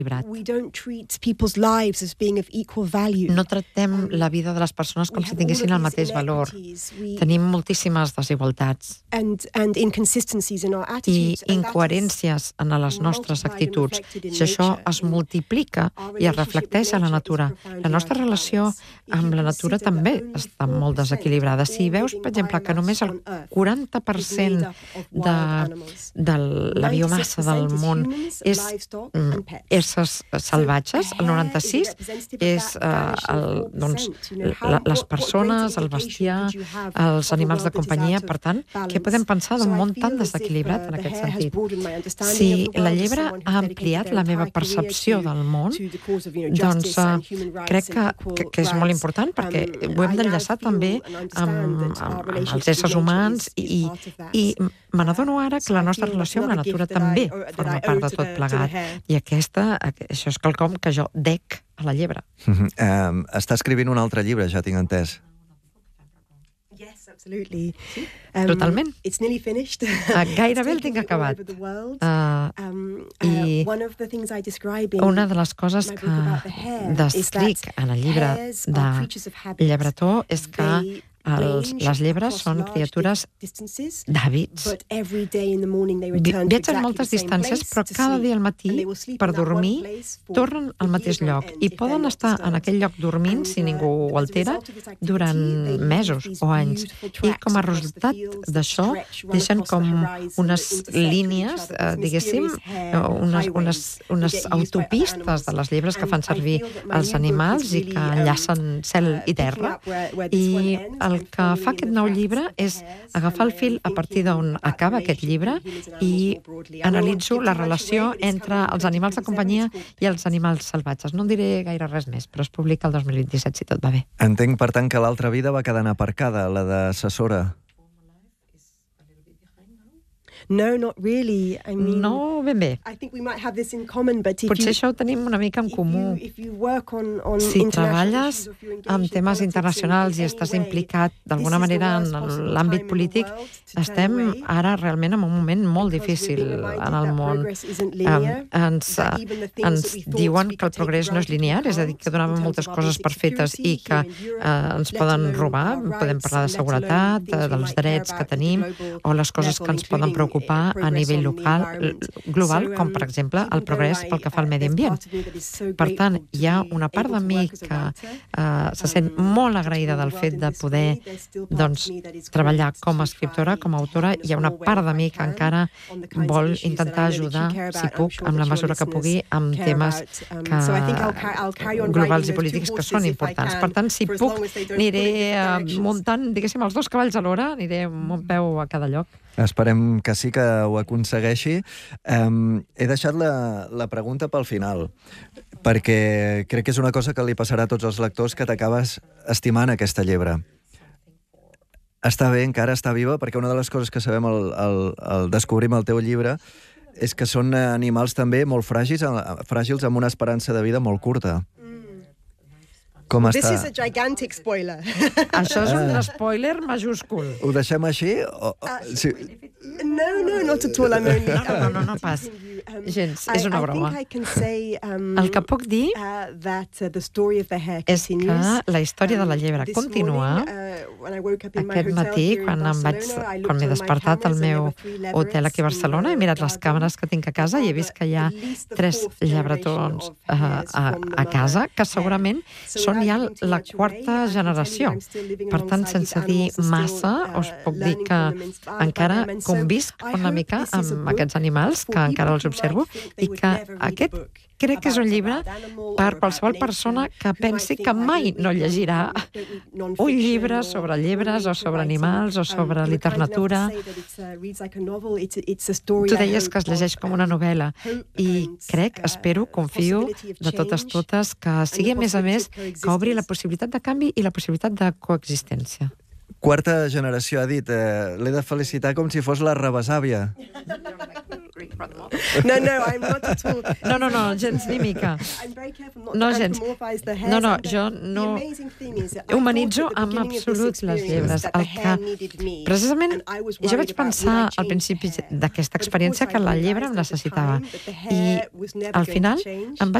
No tractem la vida de les persones com si tinguessin el mateix valor. Tenim moltíssimes desigualtats i incoherències en les nostres actituds. Si això es multiplica i es reflecteix a la natura, la nostra relació amb la natura també està molt desequilibrada. Si veus, per exemple, que només el 40% de la biomassa del món és éssers salvatges, el 96% és les persones, el bestiar, els animals de companyia. Per tant, què podem pensar d'un món tan desequilibrat en aquest sentit? Si la llebre ha ampliat la meva percepció del món, doncs crec que és molt important, perquè ho hem d'enllaçar també amb els éssers humans i me n'adono ara que la nostra relació amb la natura també forma part de tot plegat. I això és quelcom que jo dec a la llebre. Està escrivint un altre llibre, ja tinc entès. Totalment. Gairebé el tinc acabat. I una de les coses que descric en el llibre de Llebretó és que les llebres són criatures d'hàbits. Viatgen moltes distàncies, però cada dia al matí, per dormir, tornen al mateix lloc i poden estar en aquell lloc dormint, si ningú ho altera, durant mesos o anys. I com a resultat d'això, deixen com unes línies, diguéssim, unes autopistes de les llebres que fan servir els animals i que enllacen cel i terra. I el que fa aquest nou llibre és agafar el fil a partir d'on acaba aquest llibre i analitzo la relació entre els animals de companyia i els animals salvatges. No en diré gaire res més, però es publica el 2027, si tot va bé. Entenc, per tant, que l'altra vida va quedant aparcada, la d'assessora. No ben bé. Potser això ho tenim una mica en comú. Si treballes amb temes internacionals i estàs implicat d'alguna manera en l'àmbit polític, estem ara realment en un moment molt difícil en el món. Ens diuen que el progrés no és lineal, és a dir, que donaven moltes coses per fetes i que ens poden robar. Podem parlar de seguretat, dels drets que tenim o les coses que ens poden preocupar a nivell global, com per exemple el progrés pel que fa al medi ambient. Per tant, hi ha una part de mi que se sent molt agraïda del fet de poder treballar com a escriptora, com a autora. Hi ha una part de mi que encara vol intentar ajudar, si puc, amb la mesura que pugui, amb temes globals i polítics que són importants. Per tant, si puc, aniré muntant, diguéssim, els dos cavalls alhora, aniré amb un peu a cada lloc. Esperem que sí, que ho aconsegueixi. He deixat la pregunta pel final, perquè crec que és una cosa que li passarà a tots els lectors, que t'acabes estimant aquesta llebre. Està bé, encara està viva, perquè una de les coses que sabem al descobrir el teu llibre és que són animals també molt fràgils, amb una esperança de vida molt curta. Com està? This is a gigantic spoiler. Això és un spoiler majúscul. Ho deixem així? No, not at all. No pas. Gens, és una broma. El que puc dir és que la història de la llebre continua. Aquest matí, quan m'he despertat al meu hotel aquí a Barcelona, he mirat les càmeres que tinc a casa i he vist que hi ha 3 llebretons a casa, que segurament són ja la 4ª generació. Per tant, sense dir massa, us puc dir que encara convisc una mica amb aquests animals, que encara els observo, i que aquest crec que és un llibre per qualsevol persona que pensi que mai no llegirà un llibre sobre llebres o sobre animals o sobre literatura. Tu deies que es llegeix com una novel·la i crec, espero, confio de totes que sigui, a més, que obri la possibilitat de canvi i la possibilitat de coexistència. 4ª generació, ha dit. L'he de felicitar com si fos la rebesàvia. No, I'm not at all. No, gens ni mica. I'm very careful not No, to gens. anthropomorphize the hairs. No, and jo the no amazing thing is that I humanitzo thought at the en beginning of this absolut les experience llebres. that the hair needed me, Precisament, and I was jo worried vaig about pensar would I al change principi hair. d'aquesta But of experiència course que I la llebre em realized at the necessitava. time that the I hair was never al going final to change. em vaig